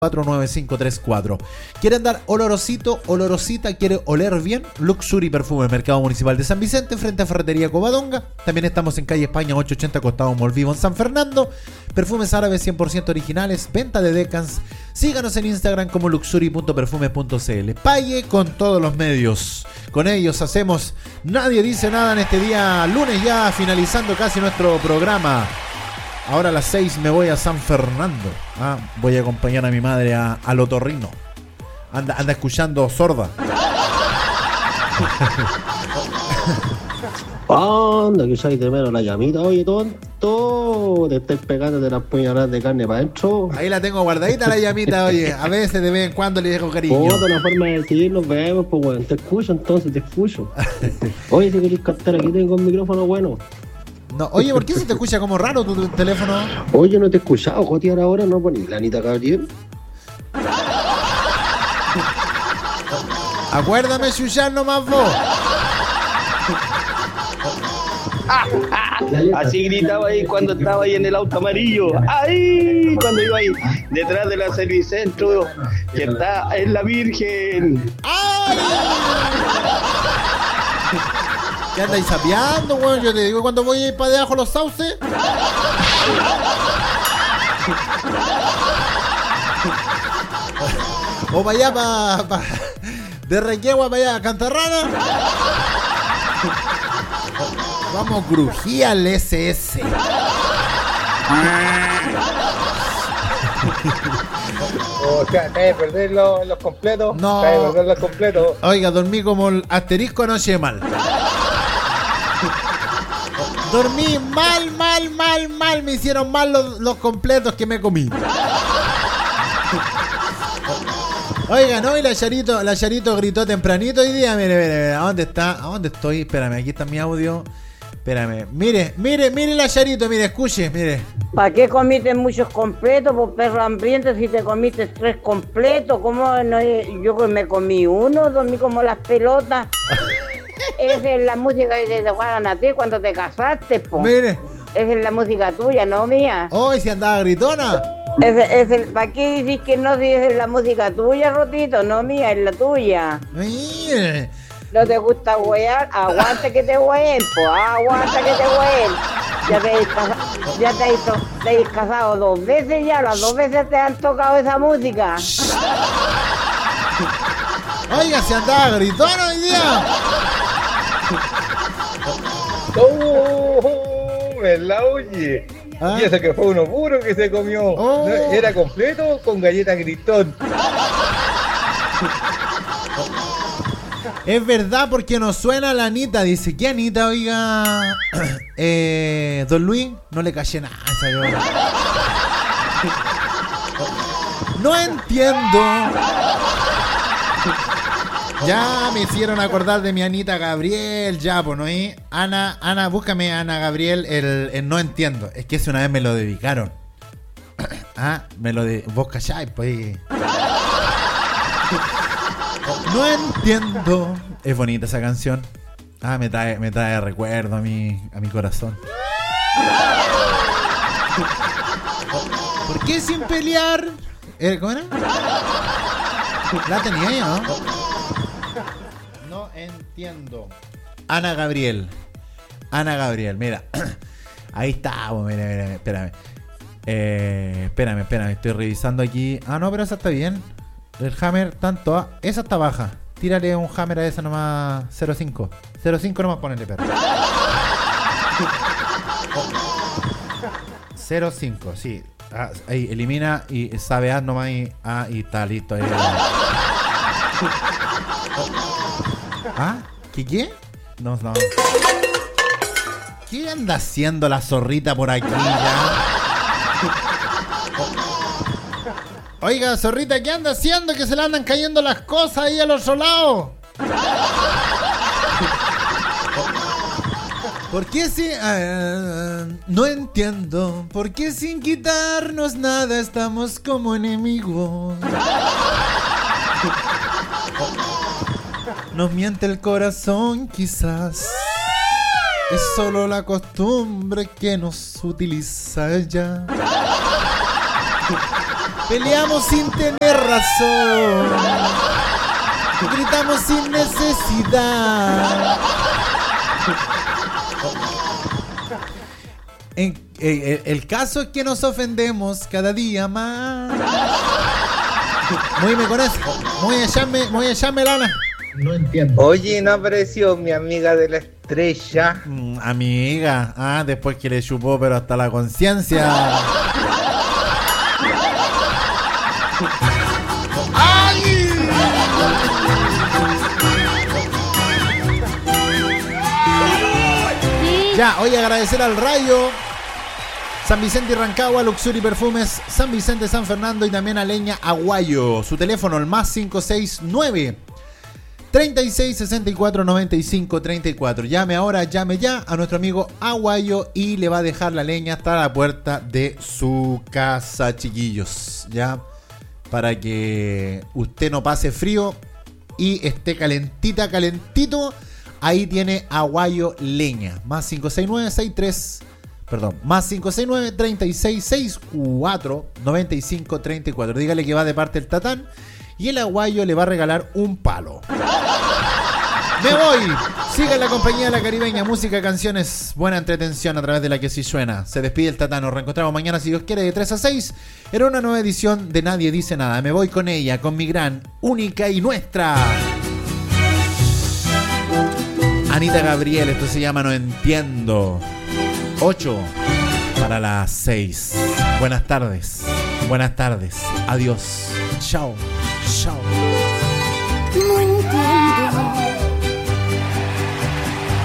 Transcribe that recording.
49534. ¿Quieren dar olorosito, olorosita? ¿Quiere oler bien? Luxury Perfume, Mercado Municipal de San Vicente, frente a Ferretería Covadonga. También estamos en calle España 880, costado Molvivo, en San Fernando. Perfumes árabes 100% originales, venta de decans. Síganos en Instagram como luxury.perfumes.cl. Pague con todos los medios. Con ellos hacemos Nadie Dice Nada en este día lunes, ya finalizando casi nuestro programa. Ahora a las 6 me voy a San Fernando. Voy a acompañar a mi madre al otorrino. Anda escuchando sorda. Anda, que soy de menos la llamita. Oye, tonto, te estás pegando de las puñaladas de carne para adentro. Ahí la tengo guardadita la llamita, oye. A veces de vez en cuando le dejo cariño. Puta, una forma de decir, nos vemos, pues bueno. Te escucho, entonces te escucho. Oye, si querés cantar, aquí tengo un micrófono bueno. No, oye, ¿por qué se te escucha como raro tu teléfono? Oye, no te he escuchado, jotear ahora, no poní la Anita Gabriel. Acuérdame, Shushan, nomás vos. Así gritaba ahí cuando estaba ahí en el auto amarillo. ¡Ay! Cuando iba ahí detrás de la Servicentro, que está en la Virgen. ¡Ay! ¿Qué andáis sapeando, weón? Yo te digo cuando voy a ir para debajo los sauces. O para allá, de Requegua para allá a Cantarrana. Vamos, crují al SS. O sea, te de perder los completos. No. Te de perder los completos. Oiga, dormí como el asterisco anoche mal. Dormí mal. Me hicieron mal los completos que me comí. Oiga, ¿no? Y la Charito gritó tempranito hoy día. Mire. ¿A dónde está? ¿A dónde estoy? Espérame, aquí está mi audio. Espérame. Mire la Charito, mire, escuche, mire. ¿Para qué comiste muchos completos, por perro hambriento, si te comiste 3 completos? ¿Cómo no? Yo me comí uno, dormí como las pelotas. Esa es la música que te juegan a ti cuando te casaste, po. Mire. Esa es la música tuya, no mía. Oh, ¿y si andaba gritona? ¿Para qué dices que no? Si es la música tuya, Rotito, no mía, es la tuya. Mire. ¿No te gusta huear? Aguanta que te hueen, po. Aguanta que te hueen. Ya te has casado 2 veces ya, las 2 veces te han tocado esa música. Oiga, si andaba gritona hoy día. ¿Verdad, oye? Y eso que fue uno puro que se comió. Oh. Era completo con galleta gritón. Es verdad, porque nos suena la Anita. Dice, ¿qué Anita, oiga? Don Luis, no le caché nada a esa yo. No entiendo. Ya me hicieron acordar de mi Anita Gabriel. Ya, pues, ¿no? Ana, búscame Ana Gabriel, el no entiendo. Es que ese una vez me lo dedicaron. Vos calláis, pues. No entiendo. Es bonita esa canción. Me trae recuerdo a mi corazón. ¿Por qué sin pelear? ¿Cómo era? La tenía yo, ¿no? No entiendo. Ana Gabriel, mira. Ahí está, mira, espérame. Espérame, estoy revisando aquí. No, pero esa está bien. El hammer, tanto. Esa está baja. Tírale un hammer a esa nomás. 0.5. 0.5 nomás ponele, perro. 0.5, sí. Ahí, elimina y sabe nomás y está listo. ¿Qué? No. ¿Qué anda haciendo la zorrita por aquí ya? Oiga, zorrita, ¿qué anda haciendo? Que se le andan cayendo las cosas ahí al otro lado. ¿Por qué si... no entiendo. ¿Por qué sin quitarnos nada estamos como enemigos? Nos miente el corazón, quizás. Es solo la costumbre que nos utiliza ya. Peleamos sin tener razón. Gritamos sin necesidad. El caso es que nos ofendemos cada día más. Muy me conozco. Muy a echarme lana. No entiendo. Oye, ¿no apareció mi amiga de la estrella? Amiga. Después que le chupó, pero hasta la conciencia. Ya, hoy agradecer al Rayo, San Vicente y Rancagua, Luxury Perfumes, San Vicente, San Fernando y también a Leña Aguayo. Su teléfono, el más 569 3664 9534. Llame ahora, llame ya a nuestro amigo Aguayo y le va a dejar la leña hasta la puerta de su casa, chiquillos. Ya, para que usted no pase frío y esté calentito. Ahí tiene Aguayo Leña. Más 569 3664 9534. Dígale que va de parte del Tatán y el Aguayo le va a regalar un palo. Me voy. Siga en la compañía de la Caribeña. Música, canciones, buena entretención a través de la que sí suena. Se despide el Tatán. Nos reencontramos mañana, si Dios quiere, de 3 a 6 en una nueva edición de Nadie Dice Nada. Me voy con ella, con mi gran, única y nuestra Anita Gabriel. Esto se llama No Entiendo. 8 para las 6. Buenas tardes. Adiós. Chao. No entiendo